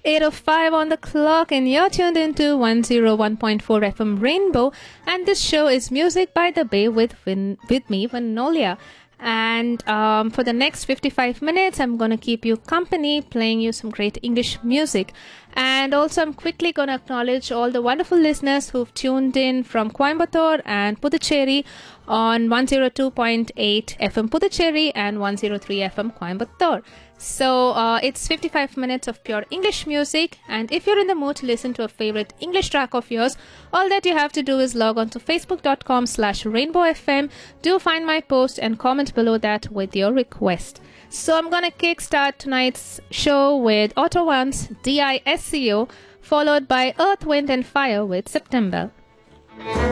8:05 on the clock, and you're tuned into 101.4 FM Rainbow. And this show is Music by the Bay with me, Vanolia. And for the next 55 minutes, I'm going to keep you company, playing you some great English music. And also, I'm quickly going to acknowledge all the wonderful listeners who've tuned in from Coimbatore and Puducherry on 102.8 FM Puducherry and 103 FM Coimbatore. So it's 55 minutes of pure English music, and if you're in the mood to listen to a favorite English track of yours, all that you have to do is log on to facebook.com/rainbowfm. Do find my post and comment below that with your request. So I'm gonna kickstart tonight's show with Otto One's DISCO, followed by Earth, Wind and Fire with September.